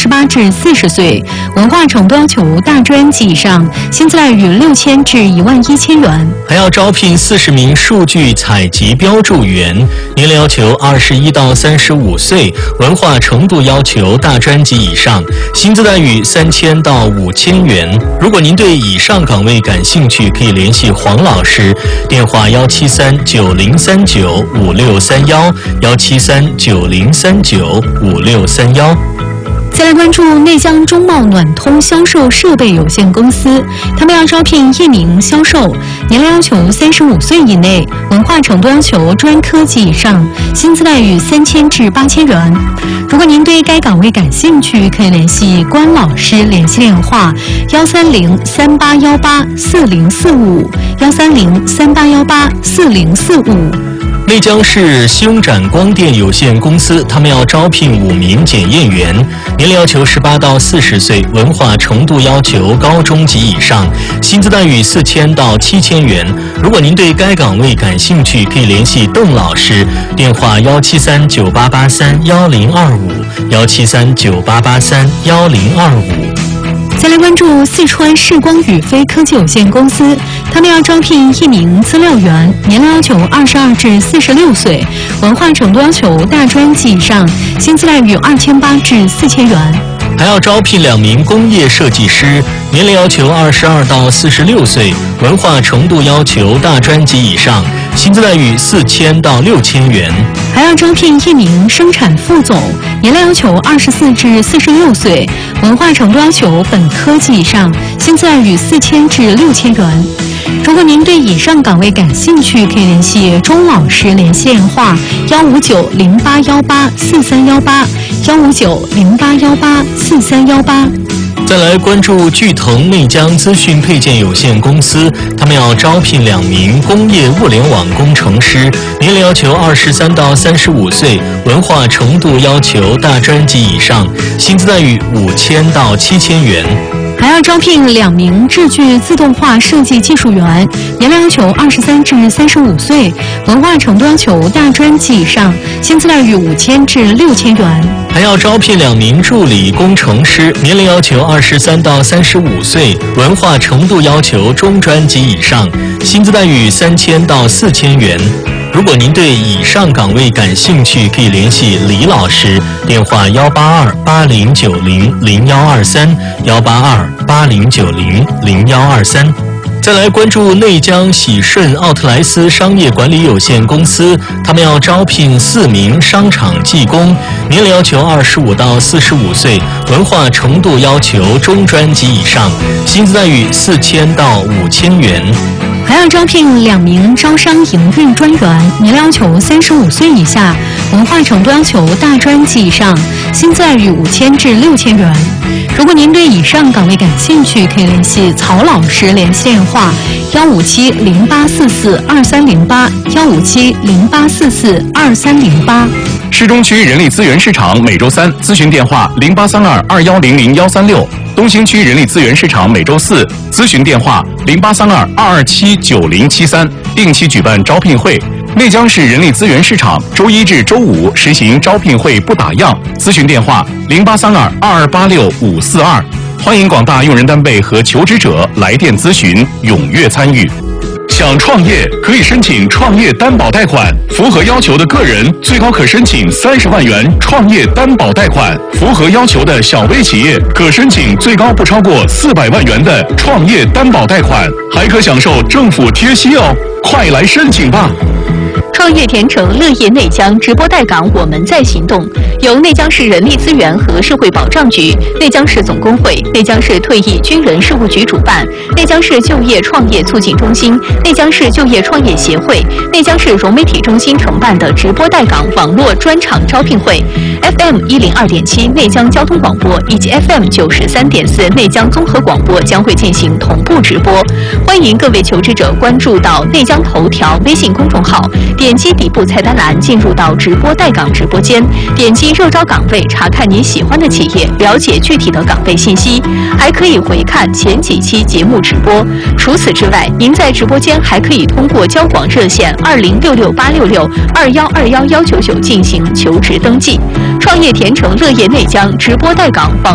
18至40岁，文化程度要求大专及以上，薪资待遇6000至11000元。 还要招聘40名数据采集标注员，年龄要求21到35岁，文化程度要求大专及以上，薪资待遇3000到5000元。如果您对以上岗位感兴趣，可以联系黄老师，电话17390395631，17390395631。 再来关注内江中贸暖通销售设备有限公司，他们要招聘1名销售，年龄要求35岁以内，文化程度要求专科及以上，薪资待遇3000至8000元。如果您对该岗位感兴趣，可以联系关老师，联系电话13038184045，13038184045。 内江市星展光电有限公司，他们要招聘5名检验员，年龄要求18到40岁，文化程度要求高中及以上，薪资待遇4000到7000元。如果您对该岗位感兴趣，可以联系邓老师，电话17398831025，17398831025。 再来关注四川视光宇飞科技有限公司，他们要招聘1名资料员，年龄要求22至46岁，文化程度要求大专及以上，薪资待遇2800至4000元。 还要招聘2名工业设计师，年龄要求22到46岁，文化程度要求大专及以上，薪资待遇4000到6000元。 还要招聘1名生产副总，年龄要求24至46岁，文化程度要求本科及以上，薪资待遇4000至6000元。如果您对以上岗位感兴趣，可以联系钟老师，联系电话15908184318，15908184318。 再来关注巨腾内江资讯配件有限公司，他们要招聘2名工业物联网工程师，年龄要求23到35岁，文化程度要求大专及以上，薪资待遇5000到7000元。 还要招聘2名制具自动化设计技术员，年龄要求23至35岁，文化程度要求大专及以上，薪资待遇5000至6000元。 还要招聘2名助理工程师，年龄要求23到35岁，文化程度要求中专及以上，薪资待遇3000到4000元。如果您对以上岗位感兴趣，可以联系李老师，电话18280900123，18280900123。再来关注内江喜顺奥特莱斯商业管理有限公司，他们要招聘4名商场技工，年龄要求25到45岁，文化程度要求中专及以上，薪资待遇4000到5000元。 还要招聘2名招商营运专员，年龄要求35岁以下，文化程度要求大专及以上，薪资待遇5000至6000元。如果您对以上岗位感兴趣，可以联系曹老师，联系电话15708442308，15708442308。 市中区人力资源市场每周3咨询电话083221000136，东兴区人力资源市场每周4咨询电话083222279073，定期举办招聘会。内江市人力资源市场周1至周5实行招聘会不打烊，咨询电话0832228542。欢迎广大用人单位和求职者来电咨询，踊跃参与。想创业可以申请创业担保贷款，符合要求的个人最高可申请30万元创业担保贷款，符合要求的小微企业可申请最高不超过400万元的创业担保贷款，还可享受政府贴息哦！快来申请吧！ 创业甜城乐业内江直播带岗，我们在行动。由内江市人力资源和社会保障局、内江市总工会、内江市退役军人事务局主办，内江市就业创业促进中心、内江市就业创业协会、内江市融媒体中心承办的直播带岗网络专场招聘会 ，FM 102.7内江交通广播以及 FM 93.4内江综合广播将会进行同步直播。欢迎各位求职者关注到内江头条微信公众号，点击底部菜单栏进入到直播带岗直播间，点击热招岗位，查看你喜欢的企业，了解具体的岗位信息，还可以回看前几期节目直播。除此之外，您在直播间还可以通过交广热线20668662121199进行求职登记。创业甜城乐业内江直播带岗